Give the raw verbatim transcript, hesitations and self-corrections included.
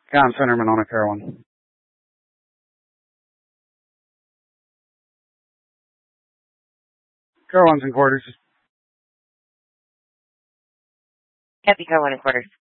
Con Centerman on a Carolyn. Carolyn's in quarters. Happy Carolyn in quarters.